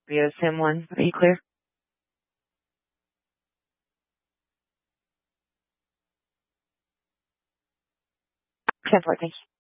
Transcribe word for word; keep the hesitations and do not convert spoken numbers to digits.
Rio Sim one, are you clear? ten four, thank you.